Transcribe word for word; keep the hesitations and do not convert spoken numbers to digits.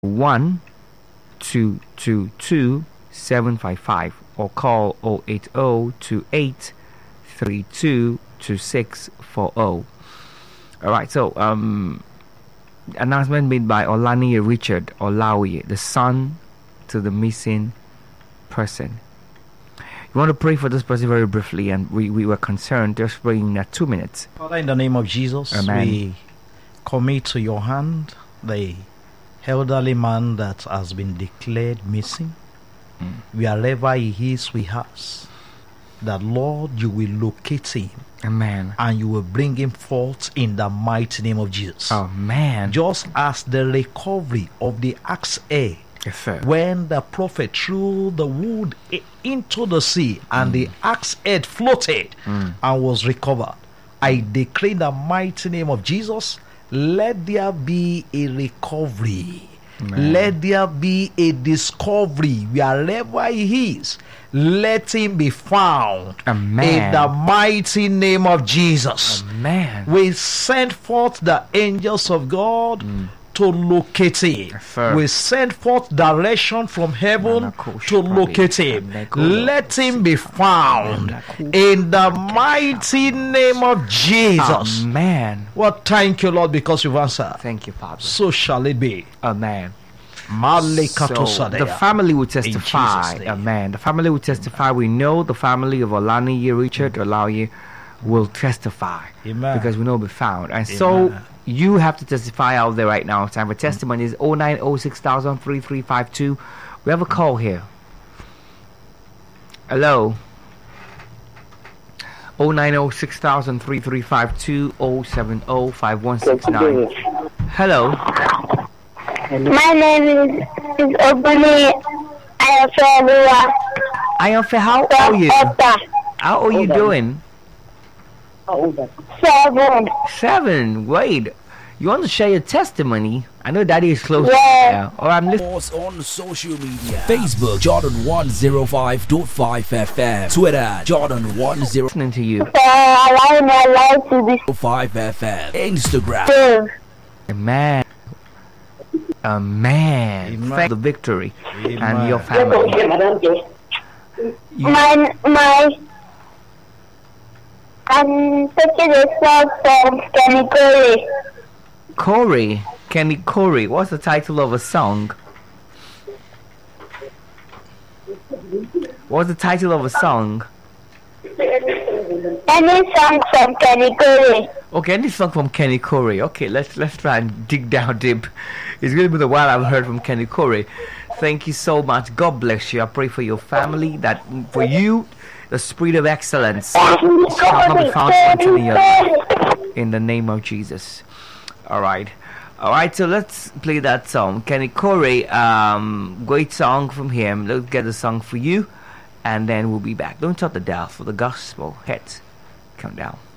one two two two seven five five or call oh eight oh two eight three two two six four oh. All right, so um announcement made by Olani Richard Olawi, the son to the missing person. You want to pray for this person very briefly, and we, we were concerned just praying that two minutes. Father, in the name of Jesus, Amen. We commit to your hand the elderly man that has been declared missing. Mm. Wherever he is with us, that Lord, you will locate him. Amen. And you will bring him forth in the mighty name of Jesus. Amen. Just as the recovery of the axe head, yes, sir, when the prophet threw the wood into the sea and mm. the axe head floated mm. and was recovered, I decree in the mighty name of Jesus, let there be a recovery. Amen. Let there be a discovery wherever he is. Let him be found. Amen. In the mighty name of Jesus. Amen. We send forth the angels of God mm. to locate him. Yes, we send forth direction from heaven to locate him. Let him be found in the mighty name of Jesus. Amen. Well, thank you, Lord, because you've answered. Thank you, Father. So shall it be. Amen. So the family will testify. Amen. The family will testify. We know the family of Olani Richard Olawi will testify. Amen. Because we know we'll be found. And Amen. So you have to testify out there right now. Time for testimonies. oh nine oh six thousand three three five two. We have a call here. Hello. oh nine oh six thousand three three five two oh seven oh five one six nine. Hello. My name is, is Obani Ayafewa. Ayafe, how are you? How are you doing? Seven. Seven. Wait. You want to share your testimony? I know Daddy is close. Yeah. Or I'm listening. On social media: Facebook Jordan one oh five point five F M, Twitter Jordan one oh listening to you. Uh, allow my life to be five F M, Instagram. Saved. Amen. Amen. Amen. Thank the victory Amen. And your family. You, my my. I'm taking a song from Kenny Corey. Corey, Kenny Corey. What's the title of a song? What's the title of a song? Any song from Kenny Corey. Okay, any song from Kenny Corey. Okay, let's let's try and dig down deep. It's going to be a while I've heard from Kenny Corey. Thank you so much. God bless you. I pray for your family, that for you, the spirit of excellence shall not be found wanting in your life. In the name of Jesus. All right. All right, so let's play that song. Kenny Corey, um, great song from him. Let's get the song for you, and then we'll be back. Don't touch the dial for the gospel hits. Countdown.